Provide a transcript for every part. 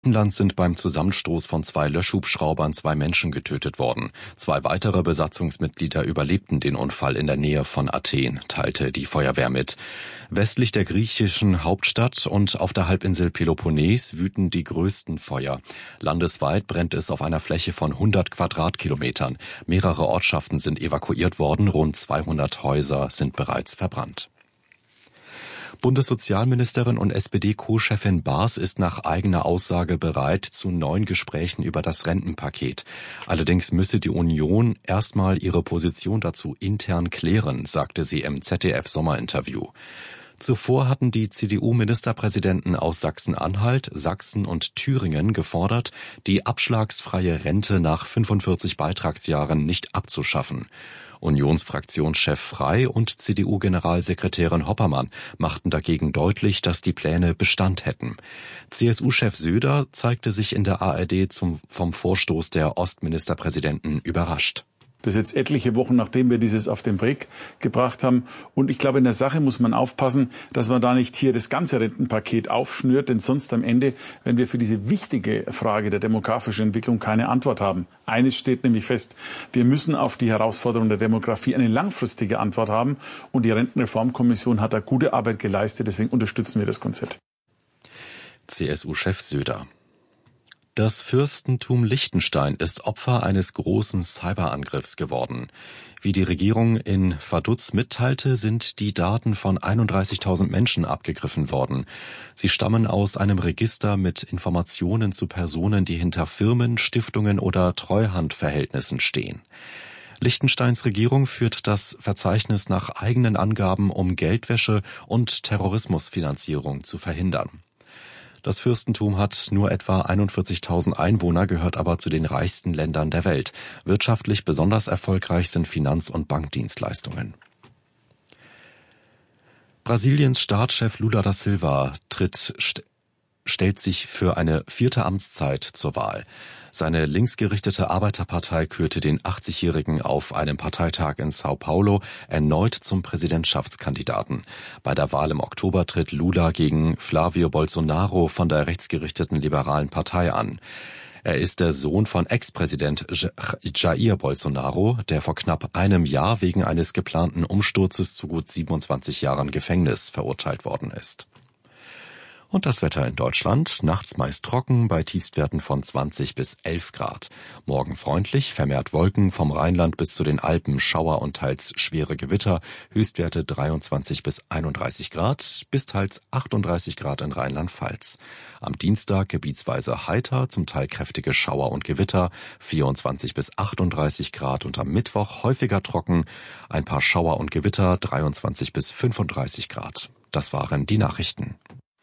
Griechenland sind beim Zusammenstoß von 2 Löschhubschraubern 2 Menschen getötet worden. 2 weitere Besatzungsmitglieder überlebten den Unfall in der Nähe von Athen, teilte die Feuerwehr mit. Westlich der griechischen Hauptstadt und auf der Halbinsel Peloponnes wüten die größten Feuer. Landesweit brennt es auf einer Fläche von 100 Quadratkilometern. Mehrere Ortschaften sind evakuiert worden, rund 200 Häuser sind bereits verbrannt. Bundessozialministerin und SPD-Co-Chefin Baas ist nach eigener Aussage bereit zu neuen Gesprächen über das Rentenpaket. Allerdings müsse die Union erstmal ihre Position dazu intern klären, sagte sie im ZDF-Sommerinterview. Zuvor hatten die CDU-Ministerpräsidenten aus Sachsen-Anhalt, Sachsen und Thüringen gefordert, die abschlagsfreie Rente nach 45 Beitragsjahren nicht abzuschaffen. Unionsfraktionschef Frey und CDU-Generalsekretärin Hoppermann machten dagegen deutlich, dass die Pläne Bestand hätten. CSU-Chef Söder zeigte sich in der ARD vom Vorstoß der Ostministerpräsidenten überrascht. Das ist jetzt etliche Wochen, nachdem wir dieses auf den Weg gebracht haben. Und ich glaube, in der Sache muss man aufpassen, dass man da nicht hier das ganze Rentenpaket aufschnürt. Denn sonst am Ende, wenn wir für diese wichtige Frage der demografischen Entwicklung keine Antwort haben. Eines steht nämlich fest, wir müssen auf die Herausforderung der Demografie eine langfristige Antwort haben. Und die Rentenreformkommission hat da gute Arbeit geleistet. Deswegen unterstützen wir das Konzept. CSU-Chef Söder. Das Fürstentum Liechtenstein ist Opfer eines großen Cyberangriffs geworden. Wie die Regierung in Vaduz mitteilte, sind die Daten von 31.000 Menschen abgegriffen worden. Sie stammen aus einem Register mit Informationen zu Personen, die hinter Firmen, Stiftungen oder Treuhandverhältnissen stehen. Liechtensteins Regierung führt das Verzeichnis nach eigenen Angaben, um Geldwäsche und Terrorismusfinanzierung zu verhindern. Das Fürstentum hat nur etwa 41.000 Einwohner, gehört aber zu den reichsten Ländern der Welt. Wirtschaftlich besonders erfolgreich sind Finanz- und Bankdienstleistungen. Brasiliens Staatschef Lula da Silva stellt sich für eine 4. Amtszeit zur Wahl. Seine linksgerichtete Arbeiterpartei kürte den 80-Jährigen auf einem Parteitag in Sao Paulo erneut zum Präsidentschaftskandidaten. Bei der Wahl im Oktober tritt Lula gegen Flávio Bolsonaro von der rechtsgerichteten Liberalen Partei an. Er ist der Sohn von Ex-Präsident Jair Bolsonaro, der vor knapp einem Jahr wegen eines geplanten Umsturzes zu gut 27 Jahren Gefängnis verurteilt worden ist. Und das Wetter in Deutschland, nachts meist trocken, bei Tiefstwerten von 20 bis 11 Grad. Morgen freundlich, vermehrt Wolken, vom Rheinland bis zu den Alpen Schauer und teils schwere Gewitter, Höchstwerte 23 bis 31 Grad, bis teils 38 Grad in Rheinland-Pfalz. Am Dienstag gebietsweise heiter, zum Teil kräftige Schauer und Gewitter, 24 bis 38 Grad und am Mittwoch häufiger trocken, ein paar Schauer und Gewitter, 23 bis 35 Grad. Das waren die Nachrichten.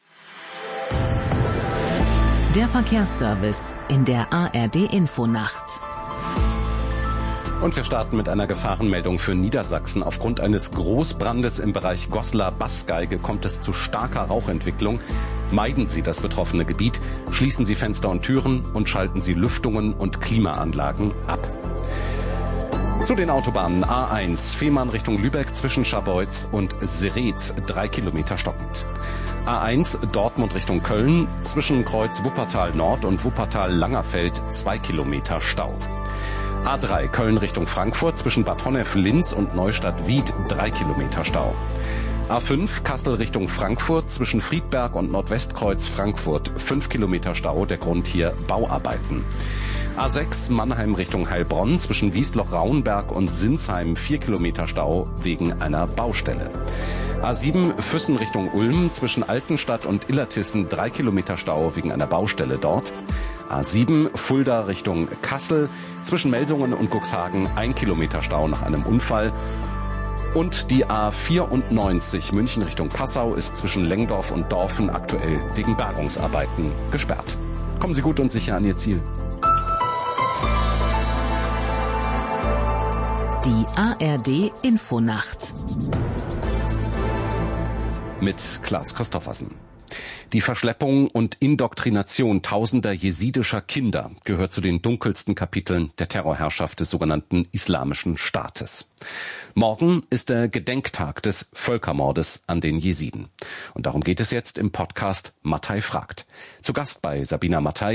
Der Verkehrsservice in der ARD-Infonacht. Und wir starten mit einer Gefahrenmeldung für Niedersachsen. Aufgrund eines Großbrandes im Bereich Goslar-Baßgeige kommt es zu starker Rauchentwicklung. Meiden Sie das betroffene Gebiet, schließen Sie Fenster und Türen und schalten Sie Lüftungen und Klimaanlagen ab. Zu den Autobahnen A1, Fehmarn Richtung Lübeck zwischen Scharbeutz und Seretz, 3 Kilometer stockend. A1 Dortmund Richtung Köln, zwischen Kreuz Wuppertal Nord und Wuppertal Langerfeld 2 Kilometer Stau. A3 Köln Richtung Frankfurt, zwischen Bad Honnef-Linz und Neustadt-Wied 3 Kilometer Stau. A5 Kassel Richtung Frankfurt, zwischen Friedberg und Nordwestkreuz Frankfurt 5 Kilometer Stau, der Grund hier Bauarbeiten. A6 Mannheim Richtung Heilbronn, zwischen Wiesloch-Rauenberg und Sinsheim 4 Kilometer Stau wegen einer Baustelle. A7 Füssen Richtung Ulm, zwischen Altenstadt und Illertissen 3 Kilometer Stau wegen einer Baustelle dort. A7 Fulda Richtung Kassel, zwischen Melsungen und Cuxhagen 1 Kilometer Stau nach einem Unfall. Und die A94 München Richtung Passau ist zwischen Lengdorf und Dorfen aktuell wegen Bergungsarbeiten gesperrt. Kommen Sie gut und sicher an Ihr Ziel. Die ARD-Infonacht. Mit Klaas Christoffersen. Die Verschleppung und Indoktrination tausender jesidischer Kinder gehört zu den dunkelsten Kapiteln der Terrorherrschaft des sogenannten Islamischen Staates. Morgen ist der Gedenktag des Völkermordes an den Jesiden. Und darum geht es jetzt im Podcast Mattei fragt. Zu Gast bei Sabina Mattei